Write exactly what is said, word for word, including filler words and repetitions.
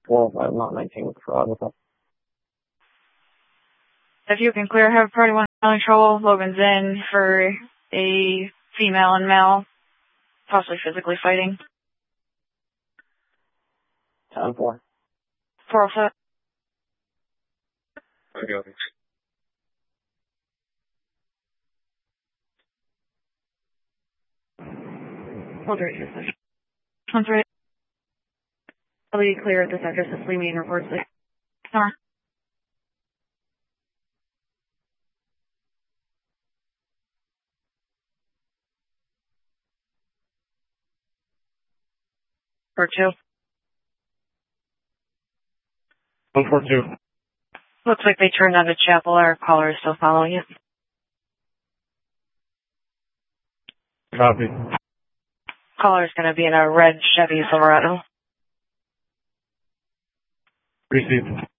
four oh five, not nineteen with fraud with us. If you can clear, have party one having trouble. Logan's in for a female and male, possibly physically fighting. ten four. four oh five. Okay. Hold right here, sir. One three. I'll be clear at this address of three main reports. Summer. Four two. one four two. Looks like they turned onto Chapel. Our caller is still following it. Copy. Caller is going to be in a red Chevy Silverado. Received.